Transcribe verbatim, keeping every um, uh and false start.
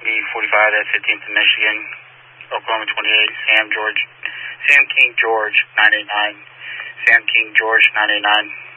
E forty-five, that's fifteenth in Michigan. Oklahoma twenty-eight, Sam George, Sam King George, nine eight nine. Sam King George, nine eight nine.